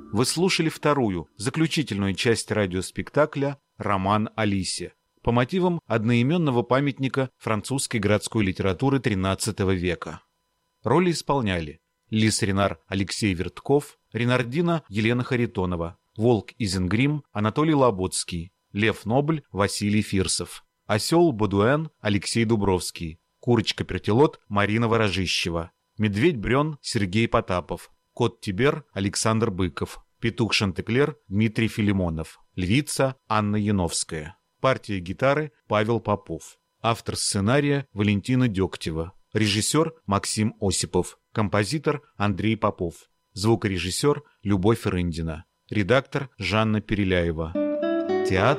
Вы слушали вторую, заключительную часть радиоспектакля «Роман о лисе» по мотивам одноименного памятника французской городской литературы XIII века. Роли исполняли лис-ренар Алексей Вертков, ренардина Елена Харитонова, волк Изенгрим Анатолий Лоботский, лев Нобль Василий Фирсов, осел Бодуэн Алексей Дубровский, курочка-пертилот Марина Ворожищева, медведь Брен Сергей Потапов, кот Тибер Александр Быков, петух Шантеклер Дмитрий Филимонов, львица Анна Яновская. Партия гитары Павел Попов. Автор сценария Валентина Дегтева. Режиссер Максим Осипов. Композитор Андрей Попов. Звукорежиссер Любовь Рындина. Редактор Жанна Переляева. Театр